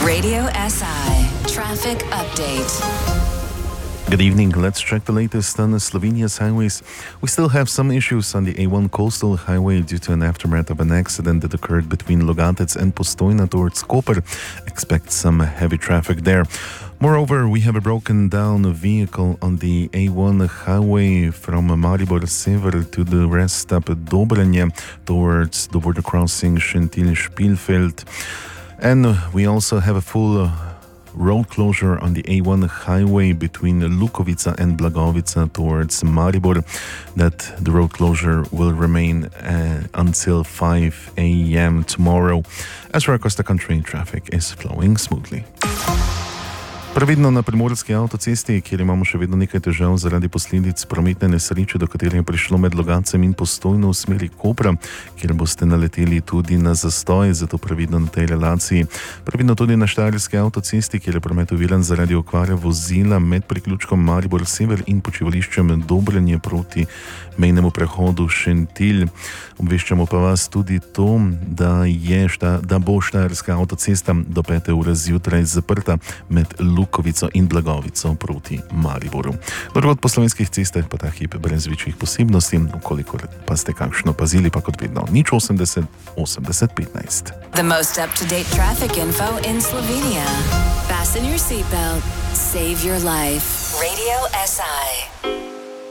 Radio SI Traffic Update. Good evening. Let's check the latest on Slovenia's highways. We still have some issues on the A1 coastal highway due to an aftermath of an accident that occurred between Logatec and Postojna towards Koper. Expect some heavy traffic there. Moreover, we have a broken down vehicle on the A1 highway from Maribor Sever to the rest stop Dobranje towards the border crossing Šentilj-Špilfeld. And we also have a full road closure on the A1 highway between Lukovica and Blagovica towards Maribor. That the road closure will remain until 5 a.m. tomorrow. As for across the country, traffic is flowing smoothly. Previdno na primorski avtocesti, kjer imamo še vedno nekaj težav zaradi posledic prometne nesreče, do katere je prišlo med Logacem in Postojno v smeri Kopra, kjer boste naleteli tudi na zastoj, zato previdno na tej relaciji. Previdno tudi na štajerski avtocesti, kjer je promet oviran zaradi okvare vozila med priključkom Maribor Sever in počivališčem Dobranje proti mejnemu prehodu Šentilj. Obveščamo pa vas tudi to, da bo štajerska avtocesta do 5. ure zjutraj zaprta med Lukovico in Blagovico proti Mariboru. Drugod po slovenskih cestah pa ta hip brez večjih posebnosti, ukolikor pa ste kakšno pazili, pa kot vedno 080 80 15. The most up-to-date traffic info in Slovenia. Fasten your seatbelt. Save your life. Radio SI.